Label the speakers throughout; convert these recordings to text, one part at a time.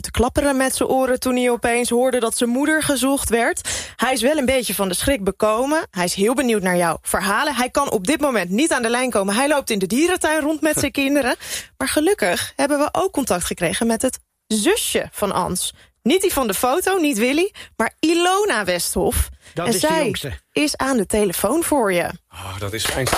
Speaker 1: te klapperen met zijn oren toen hij opeens hoorde dat zijn moeder gezocht werd. Hij is wel een beetje van de schrik bekomen. Hij is heel benieuwd naar jouw verhalen. Hij kan op dit moment niet aan de lijn komen. Hij loopt in de dierentuin rond met zijn kinderen. Maar gelukkig hebben we ook contact gekregen met het zusje van Ans. Niet die van de foto, niet Willy, maar Ilona Westhoff.
Speaker 2: Dat
Speaker 1: en
Speaker 2: is de
Speaker 1: zij
Speaker 2: jongste.
Speaker 1: is aan de telefoon voor je.
Speaker 3: Oh, dat is fijn.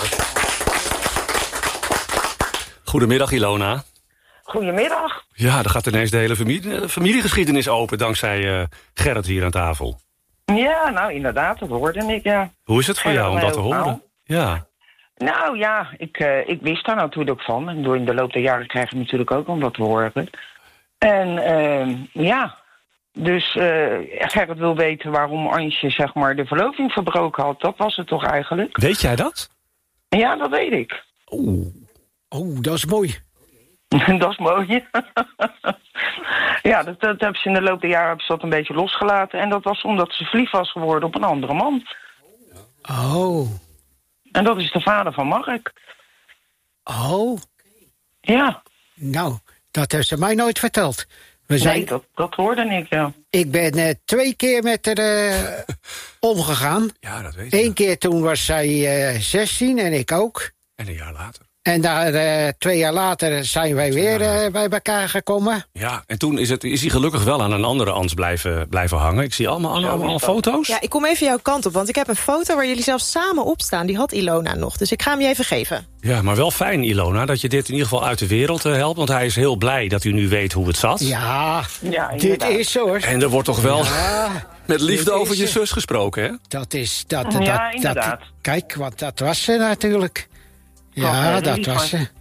Speaker 3: Goedemiddag, Ilona.
Speaker 4: Goedemiddag.
Speaker 3: Ja, dan gaat ineens de hele familiegeschiedenis open dankzij Gerrit hier aan tafel.
Speaker 4: Ja, nou inderdaad, dat hoorde ik, ja.
Speaker 3: Hoe is het voor jou om dat te horen? Ja.
Speaker 4: Nou ja, ik wist daar natuurlijk van. En door in de loop der jaren krijg je natuurlijk ook om dat te horen. En ja, dus Gerrit wil weten waarom Ansje zeg maar de verloving verbroken had. Dat was het toch eigenlijk?
Speaker 3: Weet jij dat?
Speaker 4: Ja, dat weet ik.
Speaker 2: Oh, dat is mooi.
Speaker 4: Dat is mooi. Ja, dat hebben ze in de loop der jaren dat een beetje losgelaten. En dat was omdat ze verliefd was geworden op een andere man.
Speaker 2: Oh.
Speaker 4: En dat is de vader van Mark.
Speaker 2: Oh.
Speaker 4: Ja.
Speaker 2: Nou, dat heeft ze mij nooit verteld.
Speaker 4: Nee, dat hoorde ik, ja.
Speaker 2: Ik ben 2 keer met haar omgegaan.
Speaker 3: Ja, dat weet ik.
Speaker 2: 1 keer toen was zij 16 en ik ook.
Speaker 3: En een jaar later.
Speaker 2: En daar 2 jaar later zijn wij weer bij elkaar gekomen.
Speaker 3: Ja, en toen is hij gelukkig wel aan een andere Ans blijven hangen. Ik zie allemaal foto's.
Speaker 1: Ja, ik kom even jouw kant op, want ik heb een foto waar jullie zelfs samen op staan. Die had Ilona nog, dus ik ga hem je even geven.
Speaker 3: Ja, maar wel fijn, Ilona, dat je dit in ieder geval uit de wereld helpt. Want hij is heel blij dat u nu weet hoe het zat.
Speaker 2: Ja,
Speaker 4: Ja,
Speaker 2: dit is zo hoor.
Speaker 3: En er wordt toch wel met liefde
Speaker 2: dit
Speaker 3: over
Speaker 2: is
Speaker 3: je zus gesproken, hè?
Speaker 2: Dat is...
Speaker 4: Ja, inderdaad.
Speaker 2: Kijk, want dat was ze natuurlijk. Ja,
Speaker 4: Oh,
Speaker 2: dat was ze.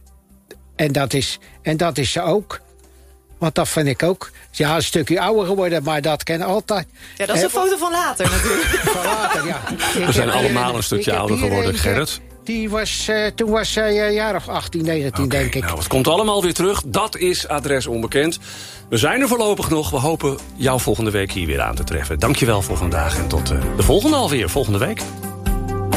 Speaker 2: En dat is ze ook. Want dat vind ik ook. Ja, een stukje ouder geworden, maar dat kan altijd.
Speaker 1: Ja, dat is een foto van later natuurlijk.
Speaker 2: Van later, ja.
Speaker 3: We zijn allemaal een stukje ouder geworden, Gerrit.
Speaker 2: Toen was zij een jaar of 18, 19, denk ik.
Speaker 3: Nou, het komt allemaal weer terug. Dat is Adres Onbekend. We zijn er voorlopig nog. We hopen jou volgende week hier weer aan te treffen. Dankjewel voor vandaag en tot de volgende alweer, volgende week.